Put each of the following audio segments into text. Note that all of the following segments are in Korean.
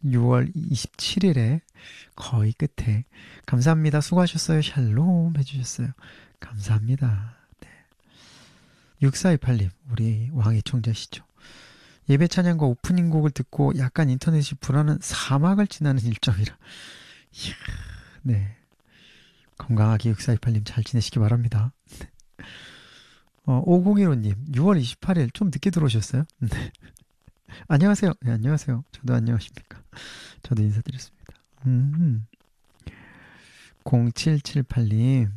6월 27일에 거의 끝에. 감사합니다. 수고하셨어요. 샬롬 해주셨어요. 감사합니다. 네. 6428님, 우리 왕의 청자시죠. 예배 찬양과 오프닝 곡을 듣고 약간 인터넷이 불안한 사막을 지나는 일정이라. 이야, 네. 건강하게 6428님 잘 지내시기 바랍니다. 5015님, 6월 28일 좀 늦게 들어오셨어요? 네. 안녕하세요. 네, 안녕하세요. 저도 안녕하십니까. 저도 인사드렸습니다. 0778님,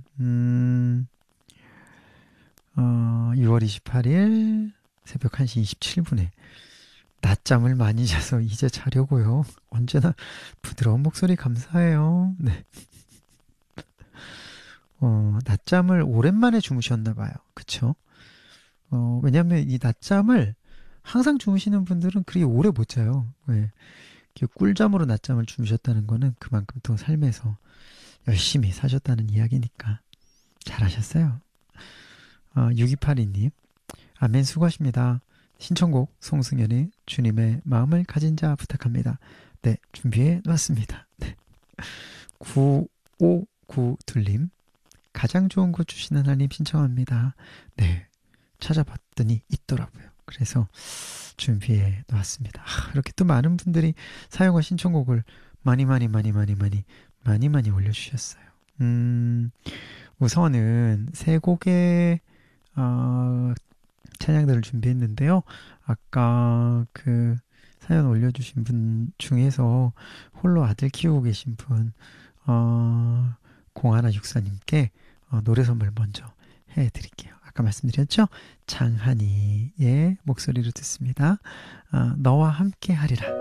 6월 28일 새벽 1시 27분에 낮잠을 많이 자서 이제 자려고요. 언제나 부드러운 목소리 감사해요. 네. 낮잠을 오랜만에 주무셨나 봐요. 그쵸? 왜냐면 이 낮잠을 항상 주무시는 분들은 그리 오래 못 자요. 네. 꿀잠으로 낮잠을 주무셨다는 거는 그만큼 또 삶에서 열심히 사셨다는 이야기니까 잘하셨어요. 6282님, 아멘 수고하십니다. 신청곡 송승연의 주님의 마음을 가진 자 부탁합니다. 네, 준비해 놨습니다. 네. 9592님, 가장 좋은 것 주신 하나님 신청합니다. 네, 찾아봤더니 있더라고요. 그래서 준비해 놨습니다. 이렇게 또 많은 분들이 사용과 신청곡을 많이 올려주셨어요. 우선은 세 곡의 찬양들을 준비했는데요. 아까 그 사연 올려주신 분 중에서 홀로 아들 키우고 계신 분 공하나 육사님께 노래 선물 먼저 해드릴게요. 아까 말씀드렸죠? 장한이의 목소리로 듣습니다. 너와 함께 하리라.